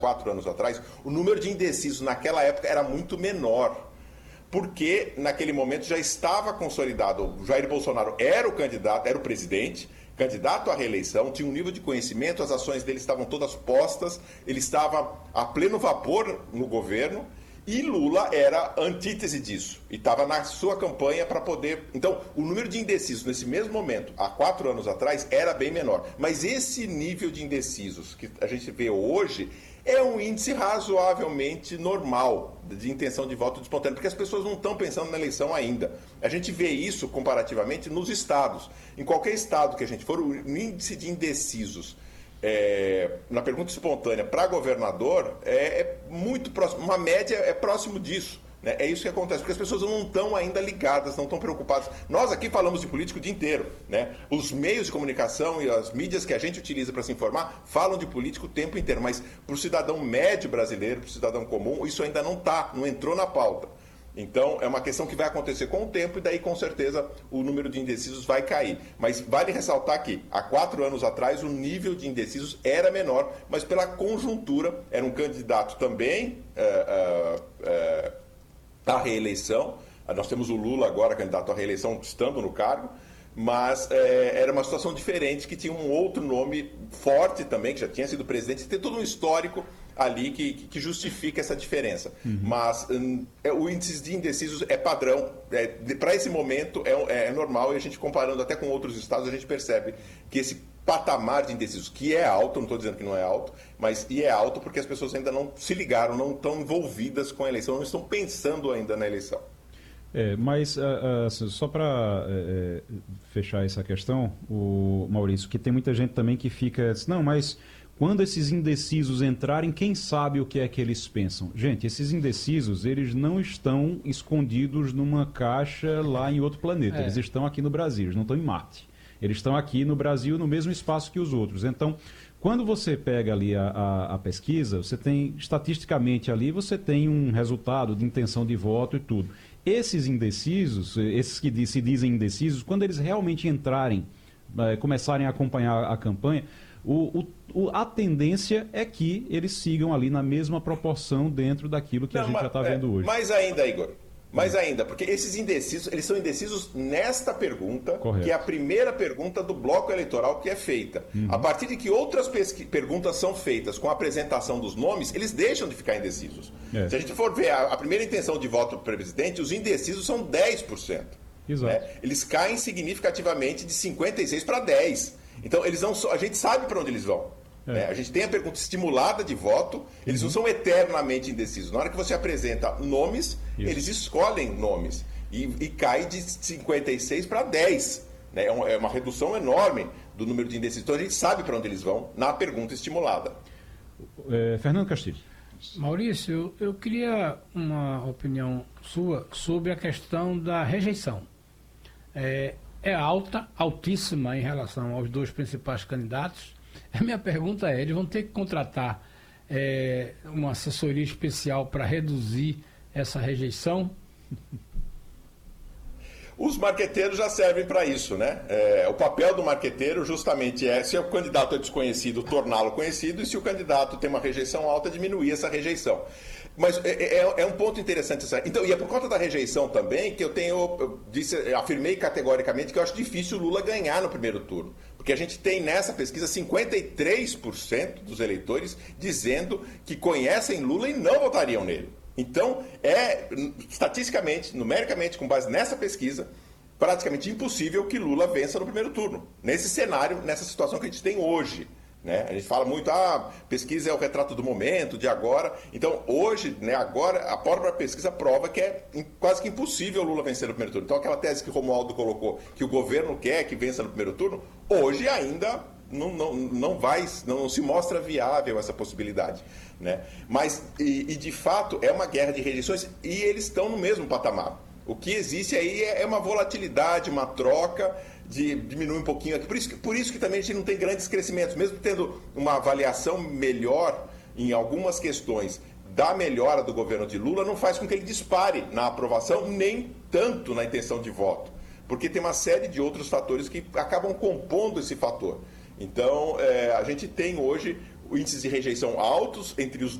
4 anos atrás, o número de indecisos naquela época era muito menor, porque naquele momento já estava consolidado, o Jair Bolsonaro era o candidato, era o presidente, candidato à reeleição, tinha um nível de conhecimento, as ações dele estavam todas postas, ele estava a pleno vapor no governo, e Lula era a antítese disso, e estava na sua campanha para poder... Então, o número de indecisos nesse mesmo momento, há 4 anos atrás, era bem menor. Mas esse nível de indecisos que a gente vê hoje é um índice razoavelmente normal de intenção de voto espontâneo, porque as pessoas não estão pensando na eleição ainda. A gente vê isso comparativamente nos estados. Em qualquer estado que a gente for, o índice de indecisos na pergunta espontânea para governador é muito próximo, uma média é próximo disso. Né? É isso que acontece, porque as pessoas não estão ainda ligadas, não estão preocupadas. Nós aqui falamos de política o dia inteiro. Né? Os meios de comunicação e as mídias que a gente utiliza para se informar falam de política o tempo inteiro, mas para o cidadão médio brasileiro, para o cidadão comum, isso ainda não entrou na pauta. Então, é uma questão que vai acontecer com o tempo e daí, com certeza, o número de indecisos vai cair. Mas vale ressaltar que, há 4 anos atrás, o nível de indecisos era menor, mas pela conjuntura, era um candidato também à reeleição. Nós temos o Lula agora, candidato à reeleição, estando no cargo, mas era uma situação diferente, que tinha um outro nome forte também, que já tinha sido presidente, tem todo um histórico ali que justifica essa diferença. Mas o índice de indecisos é padrão, para esse momento é normal, e a gente comparando até com outros estados, a gente percebe que esse patamar de indecisos, que é alto, não estou dizendo que não é alto, mas é alto porque as pessoas ainda não se ligaram, não estão envolvidas com a eleição, não estão pensando ainda na eleição. Mas só para fechar essa questão, o Maurício, que tem muita gente também que fica... Não, mas quando esses indecisos entrarem, quem sabe o que é que eles pensam? Gente, esses indecisos, eles não estão escondidos numa caixa lá em outro planeta. Eles estão aqui no Brasil, eles não estão em Marte. Eles estão aqui no Brasil, no mesmo espaço que os outros. Então, quando você pega ali a pesquisa, você tem, estatisticamente ali, você tem um resultado de intenção de voto e tudo. Esses indecisos, esses que se dizem indecisos, quando eles realmente entrarem, começarem a acompanhar a campanha, a tendência é que eles sigam ali na mesma proporção dentro daquilo que a gente já está vendo hoje. Mais ainda, Igor. Mais ainda, porque esses indecisos, eles são indecisos nesta pergunta, correto, que é a primeira pergunta do bloco eleitoral que é feita. A partir de que outras perguntas são feitas com a apresentação dos nomes, eles deixam de ficar indecisos. Se a gente for ver a primeira intenção de voto para o presidente, os indecisos são 10%. Exato. Né? Eles caem significativamente de 56% para 10%. Então, a gente sabe para onde eles vão. Né? A gente tem a pergunta estimulada de voto, eles não são eternamente indecisos. Na hora que você apresenta nomes, eles escolhem nomes. E cai de 56 para 10. Né? É uma redução enorme do número de indecisos. Então a gente sabe para onde eles vão na pergunta estimulada. Fernando Castilho. Maurício, eu queria uma opinião sua sobre a questão da rejeição. É altíssima em relação aos dois principais candidatos. A minha pergunta eles vão ter que contratar uma assessoria especial para reduzir essa rejeição? Os marqueteiros já servem para isso, né? O papel do marqueteiro justamente se o candidato é desconhecido, torná-lo conhecido, e se o candidato tem uma rejeição alta, diminuir essa rejeição. Mas é um ponto interessante. Então, e é por conta da rejeição também que afirmei categoricamente que eu acho difícil o Lula ganhar no primeiro turno. Porque a gente tem nessa pesquisa 53% dos eleitores dizendo que conhecem Lula e não votariam nele. Então, estatisticamente, numericamente, com base nessa pesquisa, praticamente impossível que Lula vença no primeiro turno. Nesse cenário, nessa situação que a gente tem hoje. Né? A gente fala muito, pesquisa é o retrato do momento, de agora. Então, hoje, né, agora, a própria pesquisa prova que é quase que impossível o Lula vencer no primeiro turno. Então, aquela tese que o Romualdo colocou, que o governo quer que vença no primeiro turno, hoje ainda não se mostra viável essa possibilidade. Né? Mas, de fato, é uma guerra de rejeições e eles estão no mesmo patamar. O que existe aí é uma volatilidade, uma troca, diminui um pouquinho aqui. Por isso que também a gente não tem grandes crescimentos, mesmo tendo uma avaliação melhor em algumas questões da melhora do governo de Lula, não faz com que ele dispare na aprovação, nem tanto na intenção de voto, porque tem uma série de outros fatores que acabam compondo esse fator. Então, a gente tem hoje índices de rejeição altos entre os